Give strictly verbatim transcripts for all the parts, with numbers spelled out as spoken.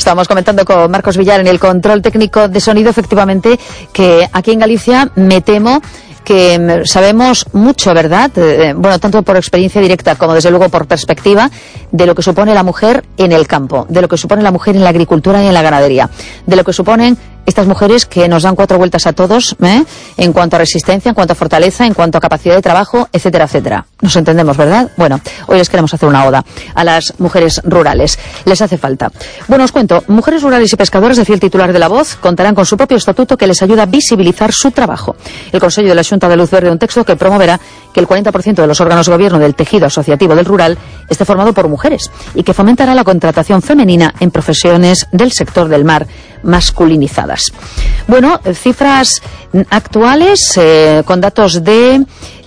Estábamos comentando con Marcos Villar en el control técnico de sonido, efectivamente, que aquí en Galicia me temo que sabemos mucho, ¿verdad? Eh, bueno, tanto por experiencia directa como desde luego por perspectiva de lo que supone la mujer en el campo, de lo que supone la mujer en la agricultura y en la ganadería, de lo que suponen estas mujeres que nos dan cuatro vueltas a todos, ¿eh? En cuanto a resistencia, en cuanto a fortaleza, en cuanto a capacidad de trabajo, etcétera, etcétera. Nos entendemos, ¿verdad? Bueno, hoy les queremos hacer una oda a las mujeres rurales. Les hace falta. Bueno, os cuento, mujeres rurales y pescadoras, decía el titular de La Voz, contarán con su propio estatuto que les ayuda a visibilizar su trabajo. El Consejo de la Xunta de Luz Verde, un texto que promoverá que el cuarenta por ciento de los órganos de gobierno del tejido asociativo del rural esté formado por mujeres y que fomentará la contratación femenina en profesiones del sector del mar masculinizadas. Bueno, cifras actuales eh, con datos de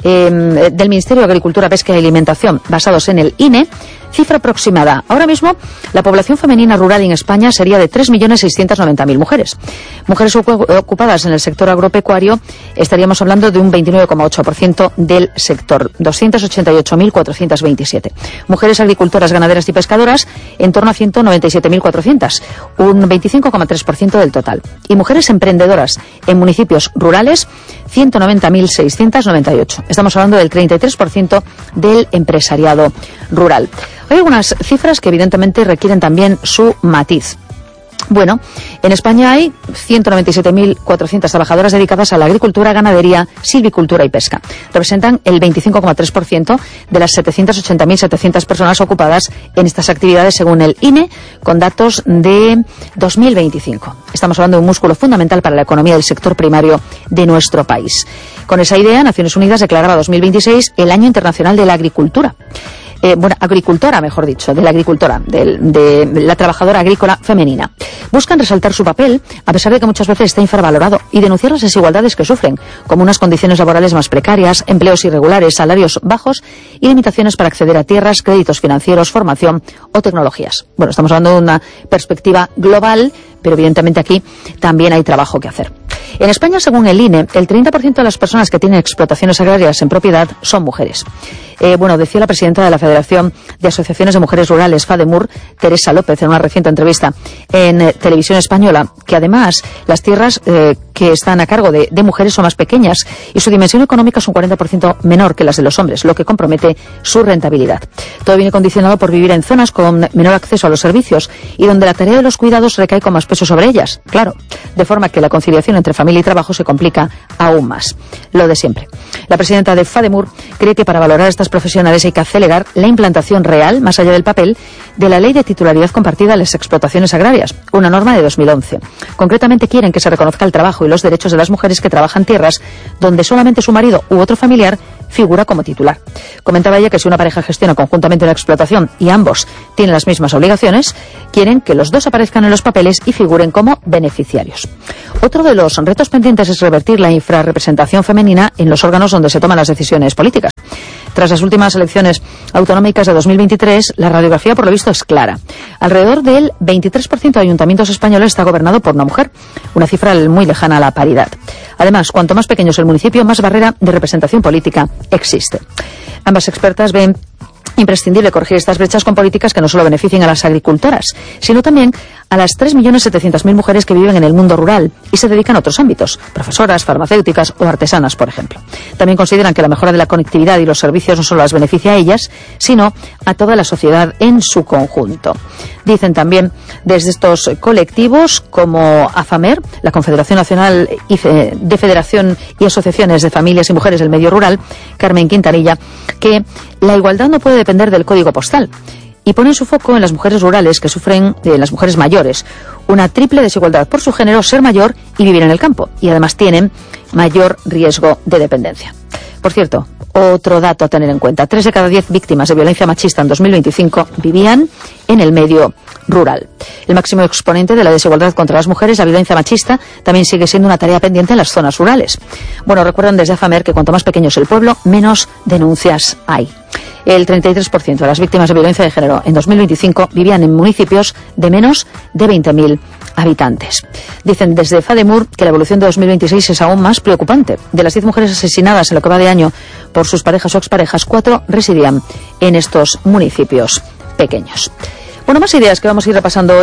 eh, del Ministerio de Agricultura, Pesca y Alimentación basados en el I N E. Cifra aproximada. Ahora mismo, la población femenina rural en España sería de tres millones seiscientos noventa mil mujeres. Mujeres ocupadas en el sector agropecuario, estaríamos hablando de un veintinueve coma ocho por ciento del sector, doscientas ochenta y ocho mil cuatrocientas veintisiete. Mujeres agricultoras, ganaderas y pescadoras, en torno a ciento noventa y siete mil cuatrocientas, un veinticinco coma tres por ciento del total. Y mujeres emprendedoras en municipios rurales, ciento noventa mil seiscientas noventa y ocho. Estamos hablando del treinta y tres por ciento del empresariado rural. Hay algunas cifras que evidentemente requieren también su matiz. Bueno, en España hay ciento noventa y siete mil cuatrocientas trabajadoras dedicadas a la agricultura, ganadería, silvicultura y pesca. Representan el veinticinco coma tres por ciento de las setecientas ochenta mil setecientas personas ocupadas en estas actividades según el I N E, con datos de dos mil veinticinco. Estamos hablando de un músculo fundamental para la economía del sector primario de nuestro país. Con esa idea, Naciones Unidas declaraba dos mil veintiséis el Año Internacional de la Agricultura. Eh, bueno, agricultora, mejor dicho, de la agricultora, de, de la trabajadora agrícola femenina. Buscan resaltar su papel, a pesar de que muchas veces está infravalorado, y denunciar las desigualdades que sufren, como unas condiciones laborales más precarias, empleos irregulares, salarios bajos y limitaciones para acceder a tierras, créditos financieros, formación o tecnologías. Bueno, estamos hablando de una perspectiva global, pero evidentemente aquí también hay trabajo que hacer. En España, según el I N E, el treinta por ciento de las personas que tienen explotaciones agrarias en propiedad son mujeres. Eh, bueno, decía la presidenta de la Federación de Asociaciones de Mujeres Rurales, FADEMUR, Teresa López, en una reciente entrevista en eh, Televisión Española, que además las tierras eh, que están a cargo de, de mujeres son más pequeñas y su dimensión económica es un cuarenta por ciento menor que las de los hombres, lo que compromete su rentabilidad. Todo viene condicionado por vivir en zonas con menor acceso a los servicios y donde la tarea de los cuidados recae con más peso sobre ellas, claro, de forma que la conciliación entre familia y trabajo se complica aún más. Lo de siempre. La presidenta de FADEMUR cree que para valorar a estas profesionales hay que acelerar la implantación real, más allá del papel, de la Ley de Titularidad Compartida de las Explotaciones Agrarias, una norma de dos mil once. Concretamente quieren que se reconozca el trabajo y los derechos de las mujeres que trabajan tierras donde solamente su marido u otro familiar figura como titular. Comentaba ella que si una pareja gestiona conjuntamente una explotación y ambos tienen las mismas obligaciones, quieren que los dos aparezcan en los papeles y figuren como beneficiarios. Otro de los retos pendientes es revertir la infrarrepresentación femenina en los órganos donde se toman las decisiones políticas. Tras las últimas elecciones autonómicas de dos mil veintitrés, la radiografía por lo visto es clara. Alrededor del veintitrés por ciento de ayuntamientos españoles está gobernado por una mujer, una cifra muy lejana a la paridad. Además, cuanto más pequeño es el municipio, más barrera de representación política existe. Ambas expertas ven imprescindible corregir estas brechas con políticas que no solo beneficien a las agricultoras, sino también a las tres millones setecientas mil mujeres que viven en el mundo rural y se dedican a otros ámbitos, profesoras, farmacéuticas o artesanas, por ejemplo. También consideran que la mejora de la conectividad y los servicios no solo las beneficia a ellas, sino a toda la sociedad en su conjunto. Dicen también desde estos colectivos como AFAMER, la Confederación Nacional de Federación y Asociaciones de Familias y Mujeres del Medio Rural, Carmen Quintanilla, que la igualdad no puede depender del código postal. Y ponen su foco en las mujeres rurales que sufren, en las mujeres mayores, una triple desigualdad por su género, ser mayor y vivir en el campo. Y además tienen mayor riesgo de dependencia. Por cierto, otro dato a tener en cuenta. Tres de cada diez víctimas de violencia machista en dos mil veinticinco vivían en el medio rural. El máximo exponente de la desigualdad contra las mujeres, la violencia machista, también sigue siendo una tarea pendiente en las zonas rurales. Bueno, recuerdan desde AFAMER que cuanto más pequeño es el pueblo, menos denuncias hay. El treinta y tres por ciento de las víctimas de violencia de género en dos mil veinticinco vivían en municipios de menos de veinte mil habitantes. Dicen desde FADEMUR que la evolución de dos mil veintiséis es aún más preocupante. De las diez mujeres asesinadas en lo que va de año por sus parejas o exparejas, cuatro residían en estos municipios pequeños. Bueno, más ideas que vamos a ir repasando hoy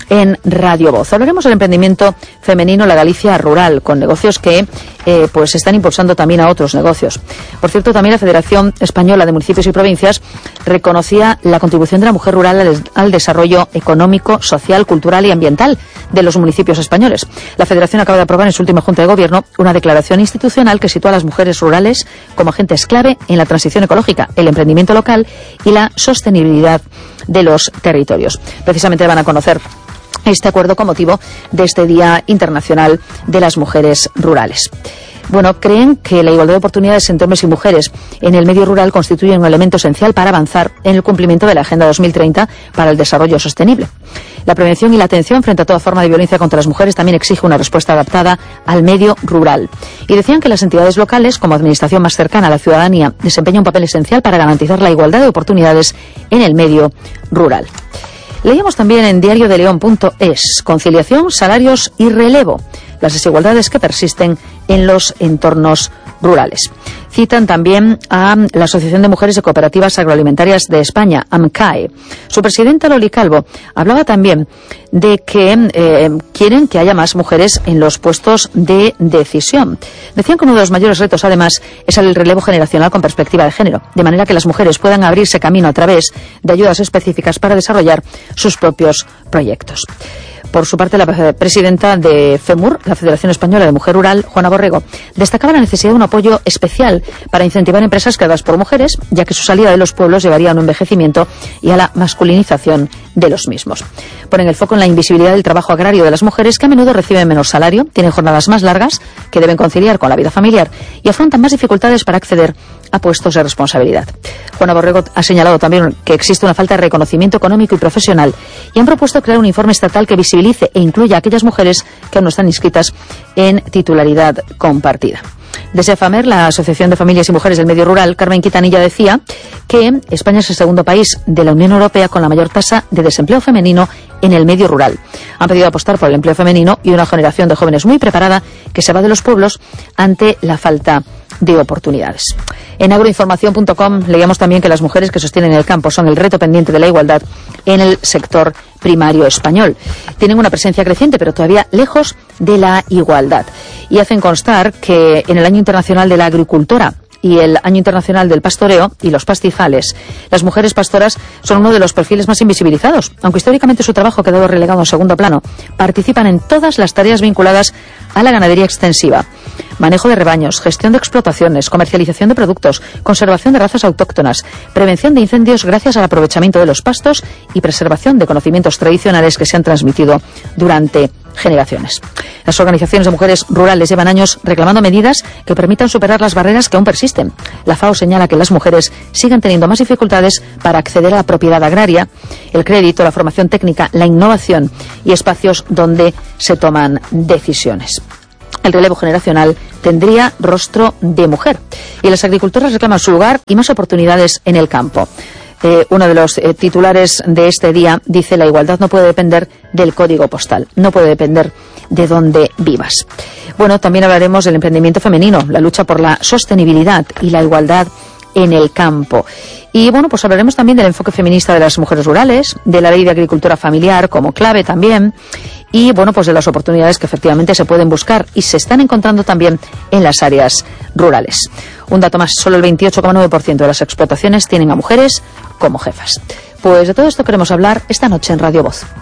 en Radio Voz. Hablaremos del emprendimiento femenino, la Galicia rural, con negocios que eh, pues están impulsando también a otros negocios. Por cierto, también la Federación Española de Municipios y Provincias reconocía la contribución de la mujer rural al, al desarrollo económico, social, cultural y ambiental de los municipios españoles. La Federación acaba de aprobar en su última Junta de Gobierno una declaración institucional que sitúa a las mujeres rurales como agentes clave en la transición ecológica, el emprendimiento local y la sostenibilidad de los territorios. Precisamente van a conocer este acuerdo con motivo de este Día Internacional de las Mujeres Rurales. Bueno, creen que la igualdad de oportunidades entre hombres y mujeres en el medio rural constituye un elemento esencial para avanzar en el cumplimiento de la Agenda dos mil treinta para el desarrollo sostenible. La prevención y la atención frente a toda forma de violencia contra las mujeres también exige una respuesta adaptada al medio rural. Y decían que las entidades locales, como administración más cercana a la ciudadanía, desempeñan un papel esencial para garantizar la igualdad de oportunidades en el medio rural. Leíamos también en diario de león punto es, conciliación, salarios y relevo, las desigualdades que persisten en los entornos rurales. Citan también a la Asociación de Mujeres de Cooperativas Agroalimentarias de España, AMCAE. Su presidenta, Loli Calvo, hablaba también de que eh, quieren que haya más mujeres en los puestos de decisión. Decían que uno de los mayores retos, además, es el relevo generacional con perspectiva de género, de manera que las mujeres puedan abrirse camino a través de ayudas específicas para desarrollar sus propios proyectos. Por su parte, la presidenta de FEMUR, la Federación Española de Mujer Rural, Juana Borrego, destacaba la necesidad de un apoyo especial para incentivar empresas creadas por mujeres, ya que su salida de los pueblos llevaría a un envejecimiento y a la masculinización de los mismos. Ponen el foco en la invisibilidad del trabajo agrario de las mujeres, que a menudo reciben menor salario, tienen jornadas más largas, que deben conciliar con la vida familiar y afrontan más dificultades para acceder a puestos de responsabilidad. Juana Borrego ha señalado también que existe una falta de reconocimiento económico y profesional y han propuesto crear un informe estatal que visibilice e incluya a aquellas mujeres que aún no están inscritas en titularidad compartida. Desde AFAMER, la Asociación de Familias y Mujeres del Medio Rural, Carmen Quintanilla decía que España es el segundo país de la Unión Europea con la mayor tasa de desempleo femenino en el medio rural. Han pedido apostar por el empleo femenino y una generación de jóvenes muy preparada que se va de los pueblos ante la falta de oportunidades. En agroinformación punto com leíamos también que las mujeres que sostienen el campo son el reto pendiente de la igualdad en el sector primario español. Tienen una presencia creciente, pero todavía lejos de la igualdad. Y hacen constar que en el Año Internacional de la Agricultora y el Año Internacional del Pastoreo y los pastizales, las mujeres pastoras son uno de los perfiles más invisibilizados. Aunque históricamente su trabajo ha quedado relegado a segundo plano, participan en todas las tareas vinculadas a la ganadería extensiva. Manejo de rebaños, gestión de explotaciones, comercialización de productos, conservación de razas autóctonas, prevención de incendios gracias al aprovechamiento de los pastos y preservación de conocimientos tradicionales que se han transmitido durante generaciones. Las organizaciones de mujeres rurales llevan años reclamando medidas que permitan superar las barreras que aún persisten. La FAO señala que las mujeres siguen teniendo más dificultades para acceder a la propiedad agraria, el crédito, la formación técnica, la innovación y espacios donde se toman decisiones. El relevo generacional tendría rostro de mujer y las agricultoras reclaman su lugar y más oportunidades en el campo. Eh, uno de los eh, titulares de este día dice: la igualdad no puede depender del código postal, no puede depender de dónde vivas. Bueno, también hablaremos del emprendimiento femenino, la lucha por la sostenibilidad y la igualdad en el campo. Y bueno, pues hablaremos también del enfoque feminista de las mujeres rurales, de la ley de agricultura familiar como clave también, y bueno, pues de las oportunidades que efectivamente se pueden buscar y se están encontrando también en las áreas rurales. Un dato más, solo el veintiocho coma nueve por ciento de las explotaciones tienen a mujeres como jefas. Pues de todo esto queremos hablar esta noche en Radio Voz.